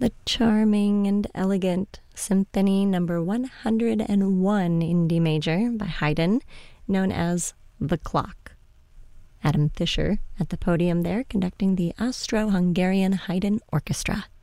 the charming and elegant Symphony Number 101 in D major by Haydn, known as The Clock. Adam Fischer at the podium there conducting the Austro-Hungarian Haydn Orchestra.